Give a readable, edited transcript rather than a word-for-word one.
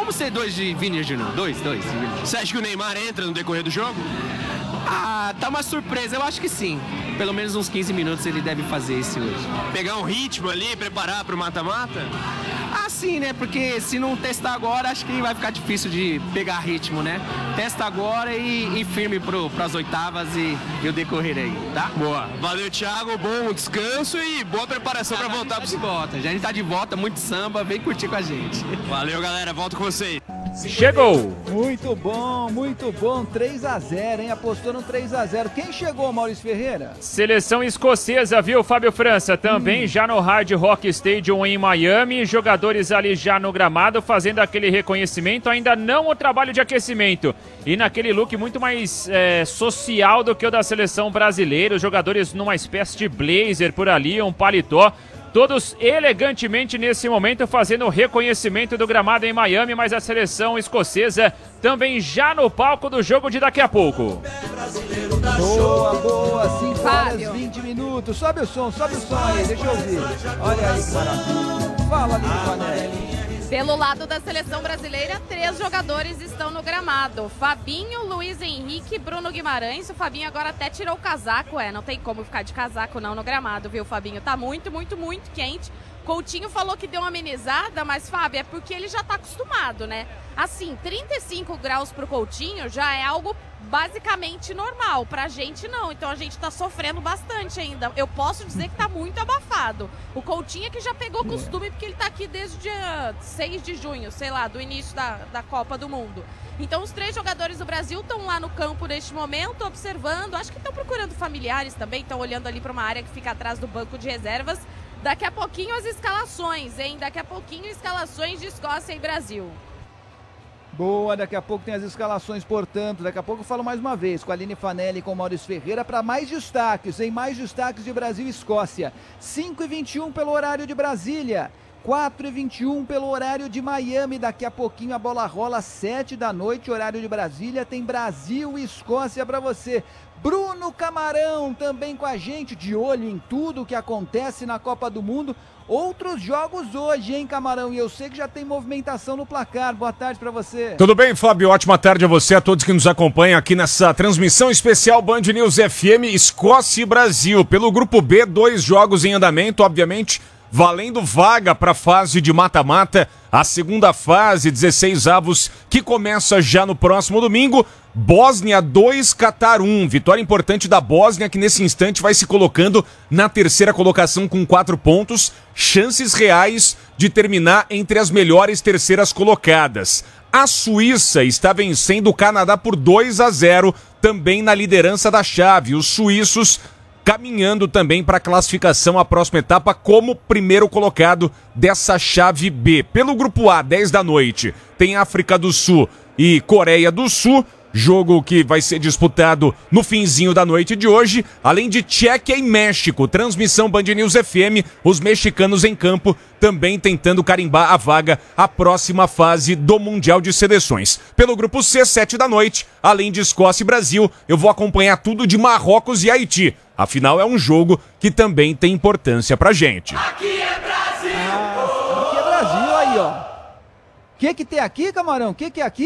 vamos ser 2 de Vini Júnior. 2 de Vini. Você acha que o Neymar entra no decorrer do jogo? Ah, tá uma surpresa, eu acho que sim. Pelo menos uns 15 minutos ele deve fazer esse hoje. Pegar um ritmo ali, preparar pro mata-mata? Ah, sim, né? Porque se não testar agora, acho que vai ficar difícil de pegar ritmo, né? Testa agora e firme pras oitavas e o decorrer aí, tá? Boa. Valeu, Thiago. Bom descanso e boa preparação pra voltar pro... Já a gente tá de volta, muito samba, vem curtir com a gente. Valeu, galera. Volto com vocês. Chegou! Muito bom, 3x0, hein? Apostou no 3x0. Quem chegou, Maurício Ferreira? Seleção escocesa, viu, Fábio França? Também já no Hard Rock Stadium em Miami. Jogadores ali já no gramado fazendo aquele reconhecimento. Ainda não o trabalho de aquecimento. E naquele look muito mais social do que o da seleção brasileira. Os jogadores numa espécie de blazer por ali, um paletó. Todos elegantemente nesse momento fazendo o reconhecimento do gramado em Miami, mas a seleção escocesa também já no palco do jogo de daqui a pouco. Boa, 5 horas 20 minutos. Sobe o som aí, deixa eu ouvir. Olha aí que maravilha. Fala, Aline Fanelli. Pelo lado da seleção brasileira, 3 jogadores estão no gramado. Fabinho, Luiz Henrique e Bruno Guimarães. O Fabinho agora até tirou o casaco. Não tem como ficar de casaco não no gramado, viu, Fabinho? Tá muito quente. Coutinho falou que deu uma amenizada, mas, Fábio, é porque ele já tá acostumado, né? Assim, 35 graus pro Coutinho já é algo basicamente normal. Pra gente, não. Então a gente tá sofrendo bastante ainda. Eu posso dizer que tá muito abafado. O Coutinho é que já pegou costume, porque ele tá aqui desde o dia 6 de junho, sei lá, do início da Copa do Mundo. Então os 3 jogadores do Brasil estão lá no campo neste momento, observando. Acho que estão procurando familiares também, estão olhando ali para uma área que fica atrás do banco de reservas. Daqui a pouquinho as escalações, hein? Daqui a pouquinho escalações de Escócia e Brasil. Boa, daqui a pouco tem as escalações, portanto. Daqui a pouco eu falo mais uma vez com a Aline Fanelli e com o Maurício Ferreira para mais destaques, hein? Mais destaques de Brasil e Escócia. 5h21 pelo horário de Brasília. 4h21 pelo horário de Miami. Daqui a pouquinho a bola rola, 7 da noite, horário de Brasília. Tem Brasil e Escócia para você. Bruno Camarão também com a gente, de olho em tudo que acontece na Copa do Mundo. Outros jogos hoje, hein, Camarão? E eu sei que já tem movimentação no placar. Boa tarde para você. Tudo bem, Fábio? Ótima tarde a você, a todos que nos acompanham aqui nessa transmissão especial Band News FM, Escócia e Brasil. Pelo Grupo B, 2 jogos em andamento, obviamente, valendo vaga para a fase de mata-mata, a segunda fase, 16 avos, que começa já no próximo domingo. Bósnia 2, Catar 1. Vitória importante da Bósnia, que nesse instante vai se colocando na terceira colocação com 4 pontos. Chances reais de terminar entre as melhores terceiras colocadas. A Suíça está vencendo o Canadá por 2-0, também na liderança da chave. Os suíços caminhando também para a classificação à próxima etapa como primeiro colocado dessa chave B. Pelo Grupo A, 10 da noite, tem África do Sul e Coreia do Sul. Jogo que vai ser disputado no finzinho da noite de hoje, além de Tchequia e México. Transmissão Band News FM, os mexicanos em campo também tentando carimbar a vaga à próxima fase do Mundial de Seleções. Pelo Grupo C, 7 da noite, além de Escócia e Brasil, eu vou acompanhar tudo de Marrocos e Haiti. Afinal, é um jogo que também tem importância pra gente. Aqui é Brasil! Aqui é Brasil, aí, ó. O que tem aqui, Camarão? O que é aqui?